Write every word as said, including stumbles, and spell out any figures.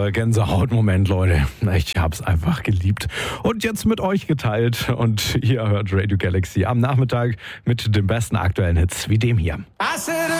absoluter Gänsehautmoment, Leute. Ich hab's einfach geliebt. Und jetzt mit euch geteilt. Und ihr hört Radio Galaxy am Nachmittag mit den besten aktuellen Hits wie dem hier.